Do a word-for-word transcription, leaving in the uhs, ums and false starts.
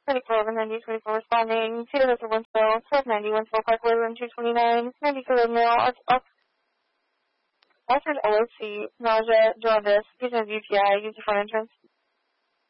twenty-four over ninety, twenty-four responding. Cedar Hill to Winslow, twelve ninety, Winslow Parkway, room two twenty-nine. ninety for Windmill, Alfred O O C, nausea, jaundice, patient U T I, use the front entrance.